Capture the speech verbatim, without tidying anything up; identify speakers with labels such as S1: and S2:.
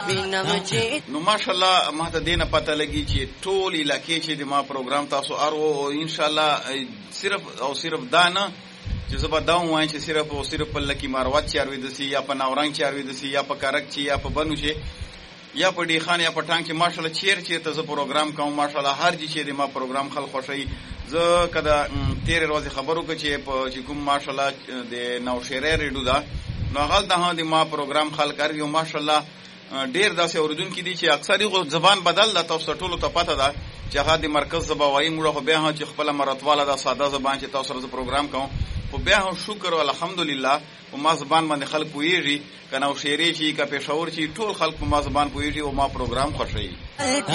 S1: نو ماشاءالله ما ته دینه پته لګي چې ټول علاقې چې د ما پروګرام تاسو ارو ان شاء الله صرف او صرف دا نه چې زه به دا وایم چې صرف او صرف په لکی ماروات چاروي دسی یا په ناورنګ چاروي دسی یا په کارک چی یا په بنو شي یا په ډی خان یا په ټانک کې ماشاءالله چیر چې ته زه پروګرام کوم ماشاءالله هر چی چې د ما پروګرام خلک خوشي زه کدا تیر ورځ خبرو کې چې په چې کوم ماشاءالله د نوشهره ریډو دا نو هغه د هغه د ما پروګرام خلک کوي ماشاءالله ډیر داسې اوریدونکو دي چې اکثري غو زبان بدل د تاسو ټولو ته پته ده چې هغه د مرکز زبا وایي موږ خو بیا هم چې خپل مرتواله د ساده زبان چې تاسو سره پروګرام کوم په بیا هم شکر او الحمدلله په ما زبان باندې خلک پويږي کنه او شعري شي کا پېښور شي ټول خلک په ما زبان پويږي او ما پروګرام خوشي